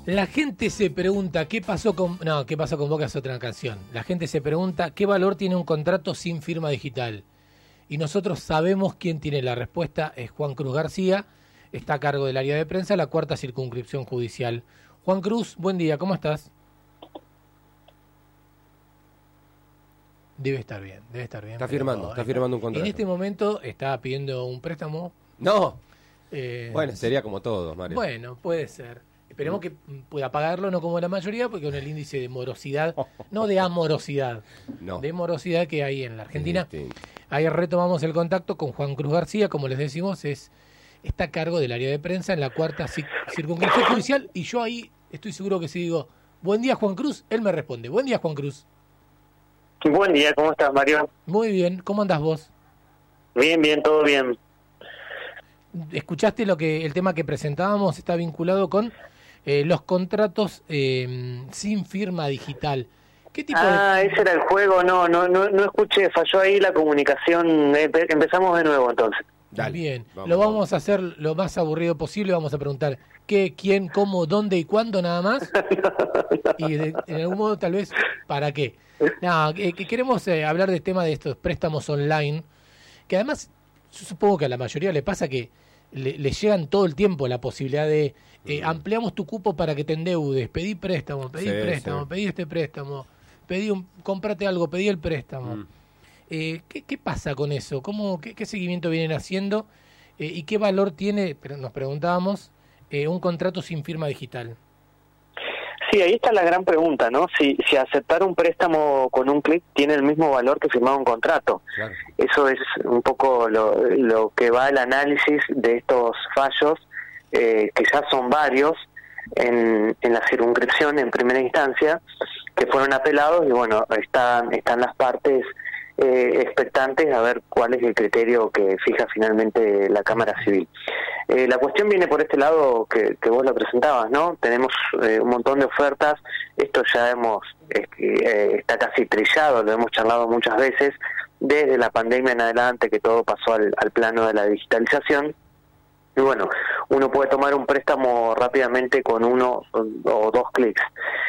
La gente se pregunta, ¿qué pasó con Boca? Es otra canción. La gente se pregunta, ¿qué valor tiene un contrato sin firma digital? Y nosotros sabemos quién tiene la respuesta, es Juan Cruz García, está a cargo del área de prensa, la 4ª circunscripción judicial. Juan Cruz, buen día, ¿cómo estás? Debe estar bien. Está firmando un contrato. En este momento está pidiendo un préstamo. No. Bueno, sería como todos, Mario. Bueno, puede ser. Esperemos que pueda pagarlo, no como la mayoría, porque con el índice de morosidad, no de amorosidad, de morosidad que hay en la Argentina. Ahí retomamos el contacto con Juan Cruz García, como les decimos, está a cargo del área de prensa en la 4ª circunscripción judicial, y yo ahí estoy seguro que si digo, buen día Juan Cruz, él me responde, buen día Juan Cruz. Buen día, ¿cómo estás, Mario? Muy bien, ¿cómo andás vos? Bien, todo bien. ¿Escuchaste el tema que presentábamos? Está vinculado con los contratos sin firma digital. ¿Qué tipo ese era el juego, no escuché, falló ahí la comunicación, empezamos de nuevo entonces. Dale, bien, vamos a hacer lo más aburrido posible, vamos a preguntar qué, quién, cómo, dónde y cuándo nada más, y en algún modo tal vez para qué. Queremos hablar del tema de estos préstamos online, que además yo supongo que a la mayoría le pasa que le llegan todo el tiempo la posibilidad de ampliamos tu cupo para que te endeudes, pedí préstamo, pedí este préstamo, cómprate algo, pedí el préstamo. ¿Qué pasa con eso? ¿Qué seguimiento vienen haciendo? ¿Y qué valor tiene, nos preguntábamos, un contrato sin firma digital? Sí, ahí está la gran pregunta, ¿no? Si aceptar un préstamo con un clic tiene el mismo valor que firmar un contrato. Claro. Eso es un poco lo que va al análisis de estos fallos, que ya son varios en la circunscripción en primera instancia, que fueron apelados y bueno, están las partes expectantes a ver cuál es el criterio que fija finalmente la Cámara Civil. La cuestión viene por este lado que vos lo presentabas, ¿no? Tenemos un montón de ofertas, esto ya está casi trillado, lo hemos charlado muchas veces, desde la pandemia en adelante que todo pasó al plano de la digitalización. Y bueno, uno puede tomar un préstamo rápidamente con 1 o 2 clics.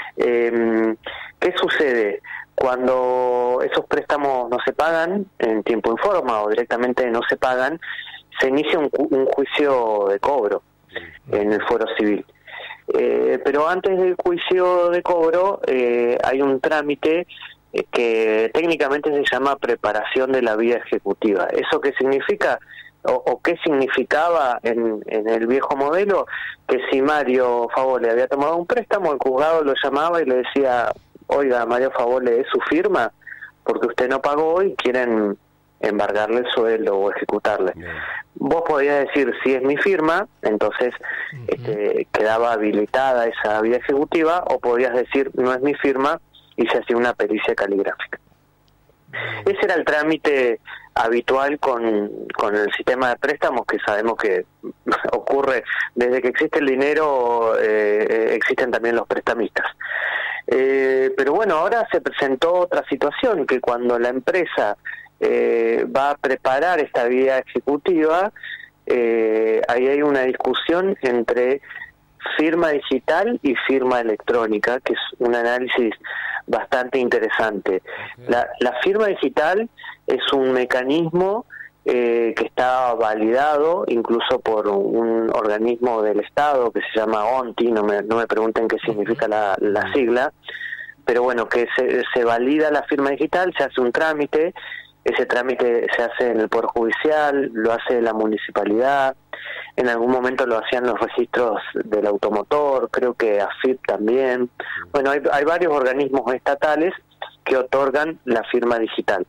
¿Qué sucede? Cuando esos préstamos no se pagan en tiempo y forma o directamente no se pagan, se inicia un juicio de cobro en el fuero civil. Pero antes del juicio de cobro hay un trámite que técnicamente se llama preparación de la vía ejecutiva. ¿Eso qué significa? O qué significaba en el viejo modelo, que si Mario Favole había tomado un préstamo, el juzgado lo llamaba y le decía, oiga, Mario Favole, ¿es su firma? Porque usted no pagó y quieren embargarle el sueldo o ejecutarle. Vos podías decir, si es mi firma, entonces quedaba habilitada esa vía ejecutiva, o podías decir, no es mi firma, y se hacía una pericia caligráfica. Ese era el trámite habitual con el sistema de préstamos, que sabemos que ocurre desde que existe el dinero, existen también los prestamistas. Pero bueno, ahora se presentó otra situación, que cuando la empresa va a preparar esta vía ejecutiva, ahí hay una discusión entre firma digital y firma electrónica, que es un análisis bastante interesante. La firma digital es un mecanismo que está validado incluso por un organismo del Estado que se llama ONTI, no me pregunten qué significa la sigla, pero bueno, que se valida la firma digital, se hace un trámite, ese trámite se hace en el Poder Judicial, lo hace la municipalidad, en algún momento lo hacían los registros del automotor, creo que AFIP también. Bueno, hay varios organismos estatales que otorgan la firma digital,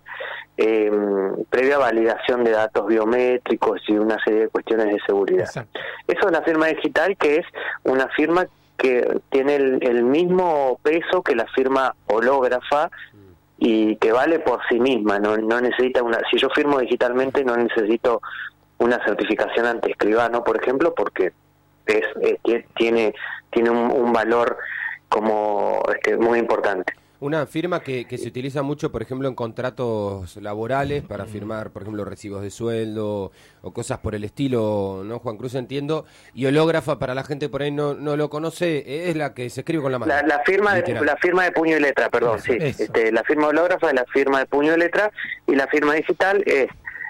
previa validación de datos biométricos y una serie de cuestiones de seguridad. Exacto. Eso es la firma digital, que es una firma que tiene el mismo peso que la firma hológrafa y que vale por sí misma, no necesita si yo firmo digitalmente no necesito una certificación ante escribano, por ejemplo, porque tiene un valor como muy importante. Una firma que se utiliza mucho, por ejemplo, en contratos laborales para firmar, por ejemplo, recibos de sueldo o cosas por el estilo, ¿no, Juan Cruz? Entiendo. Y hológrafa, para la gente por ahí no lo conoce, es la que se escribe con la mano. La firma de puño y letra, perdón, sí. La firma hológrafa es la firma de puño y letra, y la firma digital es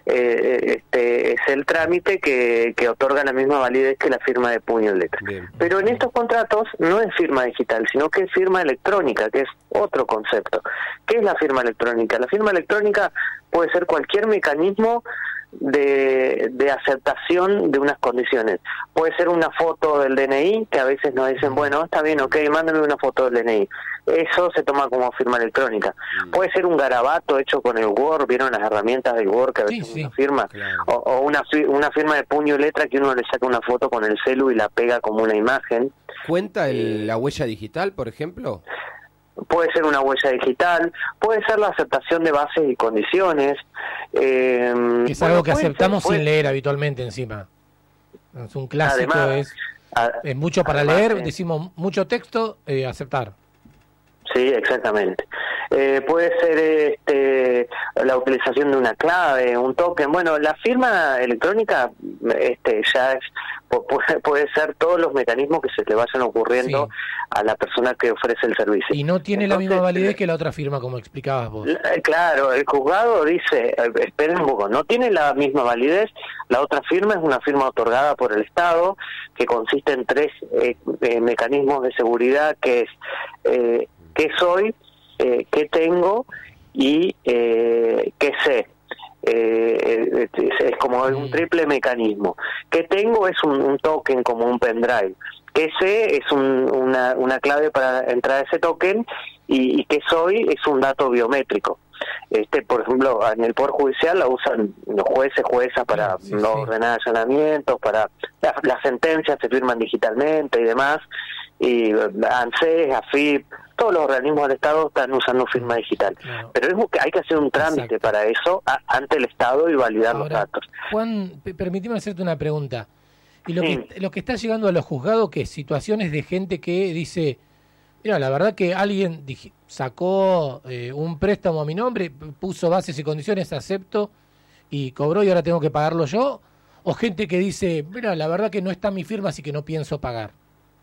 el trámite que otorga la misma validez que la firma de puño y letra. Bien. Pero en estos contratos no es firma digital, sino que es firma electrónica, que es otro concepto. ¿Qué es la firma electrónica? La firma electrónica puede ser cualquier mecanismo de aceptación de unas condiciones. Puede ser una foto del DNI, que a veces nos dicen, bueno, está bien, ok, mándame una foto del DNI. Eso se toma como firma electrónica. Puede ser un garabato hecho con el Word, ¿vieron las herramientas del Word que a veces uno firma? Claro. O una firma de puño y letra que uno le saca una foto con el celu y la pega como una imagen. ¿Cuenta la huella digital, por ejemplo? Puede ser una huella digital, puede ser la aceptación de bases y condiciones. Es algo que aceptamos sin leer habitualmente encima. Es un clásico, además, es mucho para leer, decimos mucho texto, aceptar. Sí, exactamente. Puede ser la utilización de una clave, un token. Bueno, la firma electrónica ya es puede ser todos los mecanismos que se le vayan ocurriendo a la persona que ofrece el servicio. Y no tiene la misma validez que la otra firma, como explicabas vos. Claro, el juzgado dice, esperen un poco, no tiene la misma validez. La otra firma es una firma otorgada por el Estado, que consiste en 3 mecanismos de seguridad, que es qué soy, qué tengo y qué sé. Es como un triple mecanismo. ¿Qué tengo? Es un token, como un pendrive. ¿Qué sé? Es una clave para entrar a ese token, y qué soy es un dato biométrico. Por ejemplo, en el Poder Judicial la usan los jueces, juezas para ordenar allanamientos, para las sentencias se firman digitalmente y demás, y ANSES, AFIP, todos los organismos del Estado están usando firma digital. Claro. Pero hay que hacer un trámite para eso ante el Estado y validar los datos. Juan, permíteme hacerte una pregunta. Y lo que está llegando a los juzgados, ¿qué? Situaciones de gente que dice, mira, la verdad que alguien sacó un préstamo a mi nombre, puso bases y condiciones, acepto, y cobró y ahora tengo que pagarlo yo. O gente que dice, mira, la verdad que no está mi firma, así que no pienso pagar.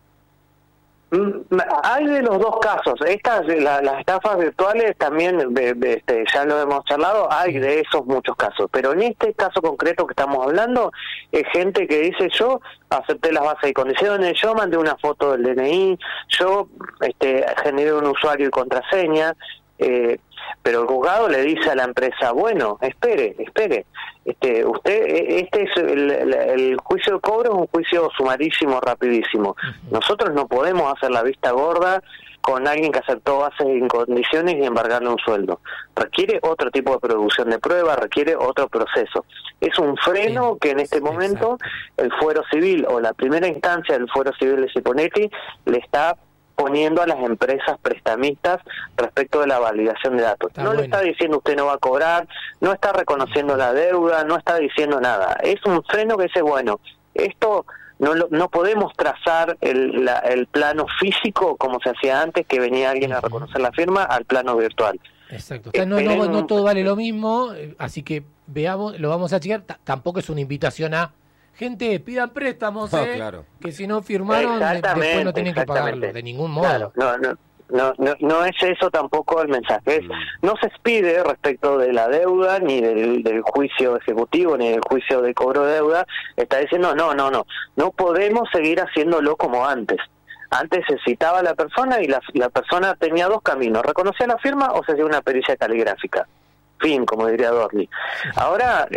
Hay de los dos casos. Las estafas virtuales también, ya lo hemos charlado, hay de esos muchos casos, pero en este caso concreto que estamos hablando es gente que dice, yo acepté las bases y condiciones, yo mandé una foto del DNI, yo generé un usuario y contraseña, pero el juzgado le dice a la empresa, bueno, espere, usted, es el juicio de cobro es un juicio sumarísimo, rapidísimo. Nosotros no podemos hacer la vista gorda con alguien que aceptó bases y condiciones y embargarle un sueldo. Requiere otro tipo de producción de pruebas, requiere otro proceso. Es un freno que en este momento el fuero civil o la primera instancia del fuero civil de Ciponetti le está poniendo a las empresas prestamistas respecto de la validación de datos. Le está diciendo usted no va a cobrar, no está reconociendo la deuda, no está diciendo nada. Es un freno que dice, bueno, esto no podemos trazar el plano físico como se hacía antes, que venía alguien a reconocer la firma, al plano virtual. Exacto. No todo vale lo mismo, así que veamos, lo vamos a chequear. Tampoco es una invitación a gente, pidan préstamos, claro, que si no firmaron después no tienen que pagarlo, de ningún modo. Claro, no es eso tampoco el mensaje. No se expide respecto de la deuda, ni del juicio ejecutivo, ni del juicio de cobro de deuda. Está diciendo, no podemos seguir haciéndolo como antes. Antes se citaba a la persona y la persona tenía 2 caminos: reconocía la firma o se hacía una pericia caligráfica. Fin, como diría Dorni. Ahora,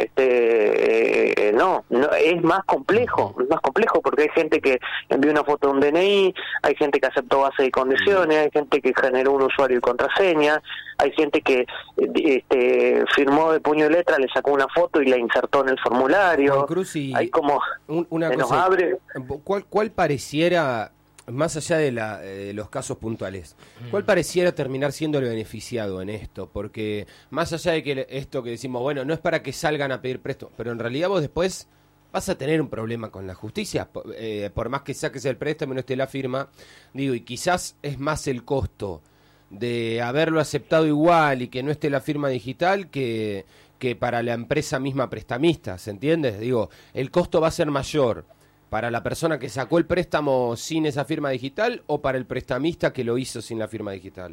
no, es más complejo porque hay gente que envió una foto de un DNI, hay gente que aceptó bases y condiciones, hay gente que generó un usuario y contraseña, hay gente que firmó de puño y letra, le sacó una foto y la insertó en el formulario. Cruz, hay como una cosa, ¿cuál pareciera, más allá de los casos puntuales, cuál pareciera terminar siendo el beneficiado en esto? Porque más allá de que esto que decimos, bueno, no es para que salgan a pedir préstamo, pero en realidad vos después vas a tener un problema con la justicia, por más que saques el préstamo y no esté la firma, digo, y quizás es más el costo de haberlo aceptado igual y que no esté la firma digital que para la empresa misma prestamista, ¿se entiende? Digo, el costo va a ser mayor para la persona que sacó el préstamo sin esa firma digital o para el prestamista que lo hizo sin la firma digital.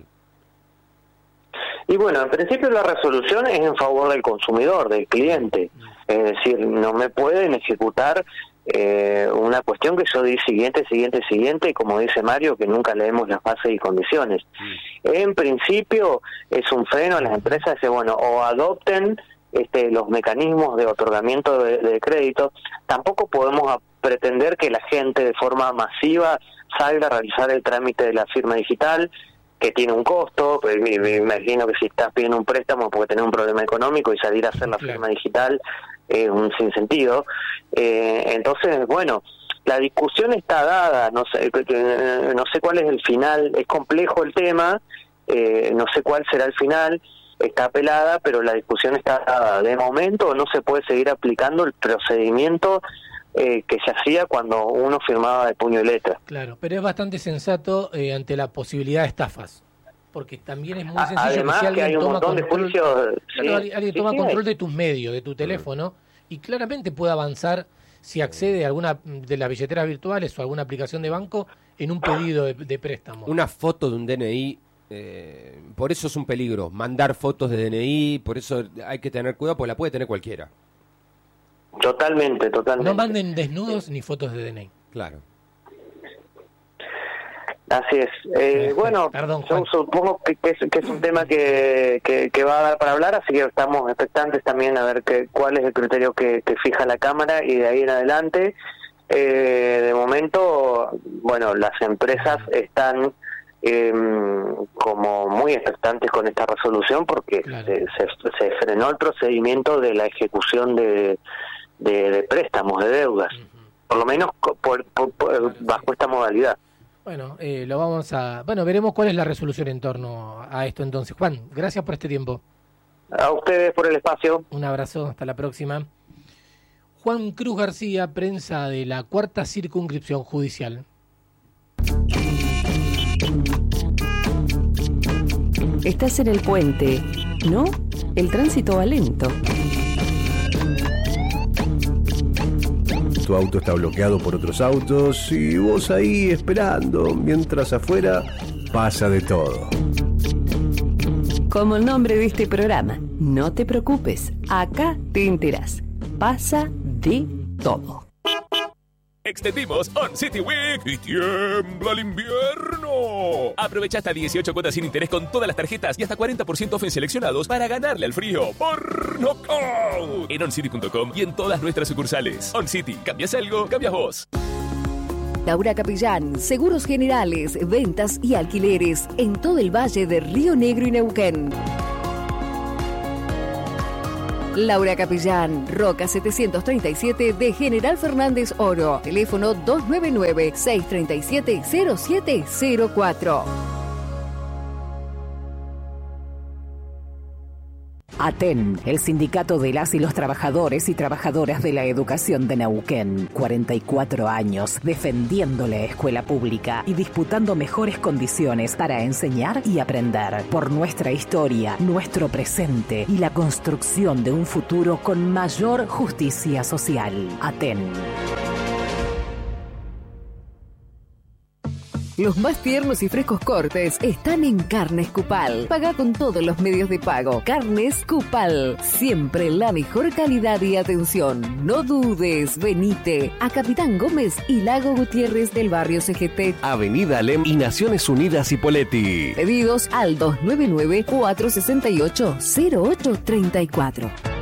Y bueno, en principio la resolución es en favor del consumidor, del cliente. Es decir, no me pueden ejecutar una cuestión que yo di siguiente, y como dice Mario, que nunca leemos las bases y condiciones. En principio es un freno a las empresas, bueno, o adopten los mecanismos de otorgamiento de crédito. Tampoco podemos pretender que la gente de forma masiva salga a realizar el trámite de la firma digital, que tiene un costo. Me imagino que si estás pidiendo un préstamo porque tenés un problema económico y salir a hacer la firma digital es un sinsentido. Entonces, bueno, la discusión está dada, no sé cuál es el final, es complejo el tema, no sé cuál será el final, está apelada, pero la discusión está dada. De momento no se puede seguir aplicando el procedimiento que se hacía cuando uno firmaba de puño y letra. Claro, pero es bastante sensato ante la posibilidad de estafas, porque también es muy sencillo. Además, que si alguien hay un toma montón control, de juicios. Alguien toma control de tus medios, de tu teléfono, y claramente puede avanzar, si accede a alguna de las billeteras virtuales o alguna aplicación de banco, en un pedido de préstamo. Una foto de un DNI, por eso es un peligro, mandar fotos de DNI, por eso hay que tener cuidado, porque la puede tener cualquiera. Totalmente. No manden desnudos ni fotos de DNI. Claro. Así es. Bueno, perdón, yo supongo que es un tema que va a dar para hablar, así que estamos expectantes también a ver cuál es el criterio que fija la Cámara, y de ahí en adelante, de momento, bueno, las empresas están como muy expectantes con esta resolución, porque claro, se frenó el procedimiento de la ejecución de préstamos, de deudas, por lo menos bajo esta modalidad. Bueno, veremos cuál es la resolución en torno a esto entonces. Juan, gracias por este tiempo. A ustedes por el espacio. Un abrazo, hasta la próxima. Juan Cruz García, prensa de la 4ª Circunscripción Judicial. Estás en el puente, ¿no? El tránsito va lento. Tu auto está bloqueado por otros autos y vos ahí esperando, mientras afuera pasa de todo. Como el nombre de este programa, no te preocupes, acá te enterás. Pasa de todo. Extendimos On City Week y tiembla el invierno. Aprovecha hasta 18 cuotas sin interés con todas las tarjetas y hasta 40% off en seleccionados para ganarle al frío por nocaut. En oncity.com y en todas nuestras sucursales. On City, ¿cambias algo? Cambias vos. Laura Capellán, seguros generales, ventas y alquileres en todo el valle de Río Negro y Neuquén. Laura Capellán, Roca 737 de General Fernández Oro. Teléfono 299-637-0704. ATEN, el sindicato de las y los trabajadores y trabajadoras de la educación de Neuquén. 44 años defendiendo la escuela pública y disputando mejores condiciones para enseñar y aprender. Por nuestra historia, nuestro presente y la construcción de un futuro con mayor justicia social. ATEN. Los más tiernos y frescos cortes están en Carnes Cupal. Paga con todos los medios de pago. Carnes Cupal. Siempre la mejor calidad y atención. No dudes, venite a Capitán Gómez y Lago Gutiérrez del barrio CGT. Avenida Alem y Naciones Unidas Hipóleti. Pedidos al 299-468-0834.